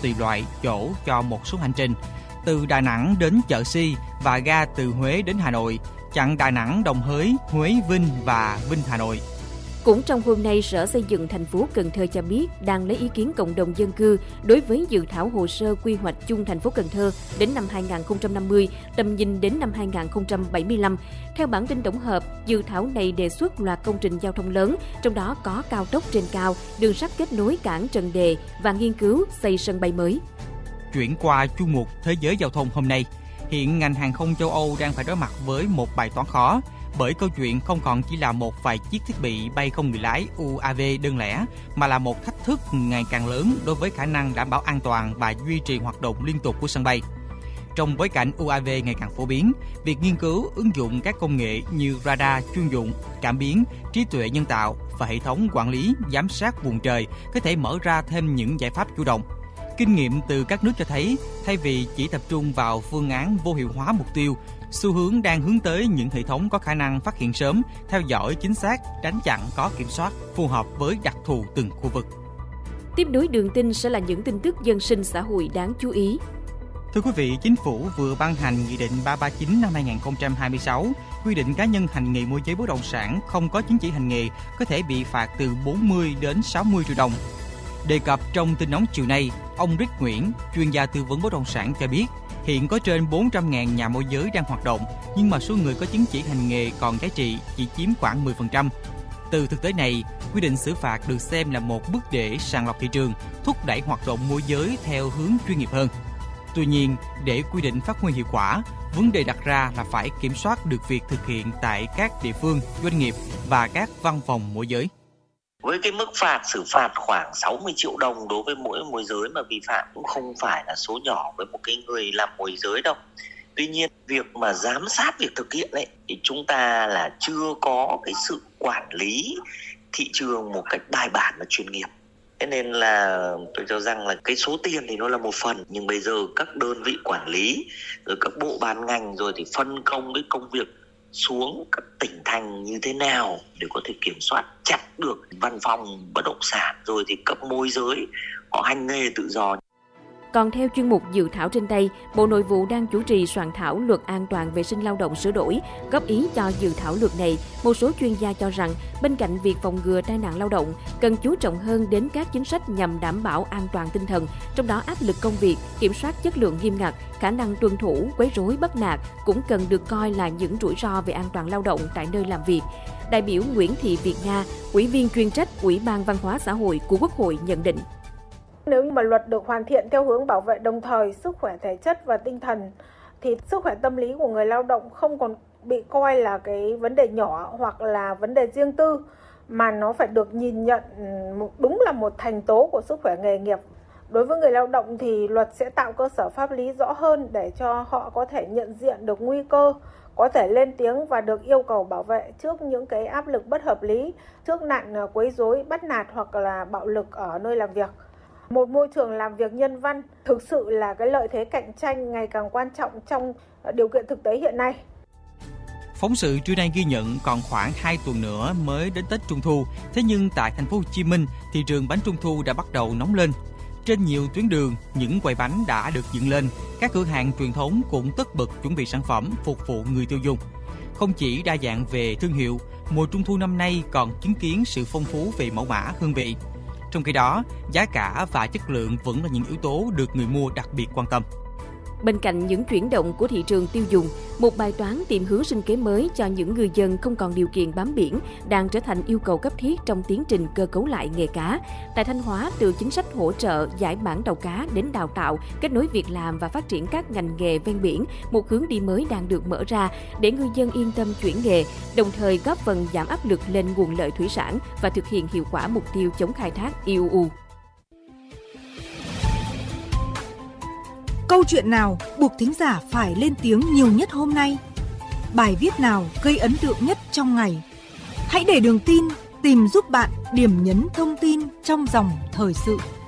tùy loại chỗ cho một số hành trình từ Đà Nẵng đến Chợ Si và ga từ Huế đến Hà Nội, chặng Đà Nẵng Đồng Hới, Huế Vinh và Vinh Hà Nội. Cũng trong hôm nay, Sở Xây dựng thành phố Cần Thơ cho biết đang lấy ý kiến cộng đồng dân cư đối với dự thảo hồ sơ quy hoạch chung thành phố Cần Thơ đến năm 2050, tầm nhìn đến năm 2075. Theo bản tin tổng hợp, dự thảo này đề xuất loạt công trình giao thông lớn, trong đó có cao tốc trên cao, đường sắt kết nối cảng Trần Đề và nghiên cứu xây sân bay mới. Chuyển qua chuyên mục Thế giới giao thông hôm nay, hiện ngành hàng không châu Âu đang phải đối mặt với một bài toán khó, bởi câu chuyện không còn chỉ là một vài chiếc thiết bị bay không người lái UAV đơn lẻ, mà là một thách thức ngày càng lớn đối với khả năng đảm bảo an toàn và duy trì hoạt động liên tục của sân bay. Trong bối cảnh UAV ngày càng phổ biến, việc nghiên cứu ứng dụng các công nghệ như radar chuyên dụng, cảm biến, trí tuệ nhân tạo và hệ thống quản lý, giám sát vùng trời có thể mở ra thêm những giải pháp chủ động. Kinh nghiệm từ các nước cho thấy, thay vì chỉ tập trung vào phương án vô hiệu hóa mục tiêu, xu hướng đang hướng tới những hệ thống có khả năng phát hiện sớm, theo dõi chính xác, đánh chặn có kiểm soát, phù hợp với đặc thù từng khu vực. Tiếp nối đường tin sẽ là những tin tức dân sinh xã hội đáng chú ý. Thưa quý vị, Chính phủ vừa ban hành Nghị định 339 năm 2026, quy định cá nhân hành nghề môi giới bất động sản không có chứng chỉ hành nghề có thể bị phạt từ 40 đến 60 triệu đồng. Đề cập trong tin nóng chiều nay, ông Rick Nguyễn, chuyên gia tư vấn bất động sản cho biết, hiện có trên 400.000 nhà môi giới đang hoạt động, nhưng mà số người có chứng chỉ hành nghề còn giá trị chỉ chiếm khoảng 10%. Từ thực tế này, quy định xử phạt được xem là một bước để sàng lọc thị trường, thúc đẩy hoạt động môi giới theo hướng chuyên nghiệp hơn. Tuy nhiên, để quy định phát huy hiệu quả, vấn đề đặt ra là phải kiểm soát được việc thực hiện tại các địa phương, doanh nghiệp và các văn phòng môi giới. Với cái mức phạt xử phạt khoảng 60 triệu đồng đối với mỗi môi giới mà vi phạm cũng không phải là số nhỏ với một cái người làm môi giới đâu. Tuy nhiên, việc mà giám sát việc thực hiện ấy thì chúng ta là chưa có cái sự quản lý thị trường một cách bài bản và chuyên nghiệp. Thế nên là tôi cho rằng là cái số tiền thì nó là một phần, nhưng bây giờ các đơn vị quản lý, rồi các bộ ban ngành rồi thì phân công cái công việc xuống các tỉnh thành như thế nào để có thể kiểm soát chặt được văn phòng bất động sản, rồi thì các môi giới họ hành nghề tự do. Còn theo chuyên mục dự thảo trên đây, Bộ Nội vụ đang chủ trì soạn thảo luật an toàn vệ sinh lao động sửa đổi. Góp ý cho dự thảo luật này, một số chuyên gia cho rằng bên cạnh việc phòng ngừa tai nạn lao động, cần chú trọng hơn đến các chính sách nhằm đảm bảo an toàn tinh thần, trong đó áp lực công việc, kiểm soát chất lượng nghiêm ngặt, khả năng tuân thủ, quấy rối bắt nạt cũng cần được coi là những rủi ro về an toàn lao động tại nơi làm việc. Đại biểu Nguyễn Thị Việt Nga, Ủy viên chuyên trách Ủy ban Văn hóa xã hội của Quốc hội nhận định. Nếu như mà luật được hoàn thiện theo hướng bảo vệ đồng thời sức khỏe thể chất và tinh thần, thì sức khỏe tâm lý của người lao động không còn bị coi là cái vấn đề nhỏ hoặc là vấn đề riêng tư, mà nó phải được nhìn nhận đúng là một thành tố của sức khỏe nghề nghiệp. Đối với người lao động thì luật sẽ tạo cơ sở pháp lý rõ hơn để cho họ có thể nhận diện được nguy cơ, có thể lên tiếng và được yêu cầu bảo vệ trước những cái áp lực bất hợp lý, trước nạn quấy rối, bắt nạt hoặc là bạo lực ở nơi làm việc. Một môi trường làm việc nhân văn thực sự là cái lợi thế cạnh tranh ngày càng quan trọng trong điều kiện thực tế hiện nay. Phóng sự trưa nay ghi nhận còn khoảng 2 tuần nữa mới đến Tết Trung thu, thế nhưng tại thành phố Hồ Chí Minh, thị trường bánh Trung thu đã bắt đầu nóng lên. Trên nhiều tuyến đường, những quầy bánh đã được dựng lên, các cửa hàng truyền thống cũng tất bật chuẩn bị sản phẩm phục vụ người tiêu dùng. Không chỉ đa dạng về thương hiệu, mùa Trung thu năm nay còn chứng kiến sự phong phú về mẫu mã, hương vị. Trong khi đó, giá cả và chất lượng vẫn là những yếu tố được người mua đặc biệt quan tâm. Bên cạnh những chuyển động của thị trường tiêu dùng, một bài toán tìm hướng sinh kế mới cho những ngư dân không còn điều kiện bám biển đang trở thành yêu cầu cấp thiết trong tiến trình cơ cấu lại nghề cá. Tại Thanh Hóa, từ chính sách hỗ trợ giải mảng tàu cá đến đào tạo, kết nối việc làm và phát triển các ngành nghề ven biển, một hướng đi mới đang được mở ra để ngư dân yên tâm chuyển nghề, đồng thời góp phần giảm áp lực lên nguồn lợi thủy sản và thực hiện hiệu quả mục tiêu chống khai thác IUU. Câu chuyện nào buộc thính giả phải lên tiếng nhiều nhất hôm nay? Bài viết nào gây ấn tượng nhất trong ngày? Hãy để Đường Tin tìm giúp bạn điểm nhấn thông tin trong dòng thời sự.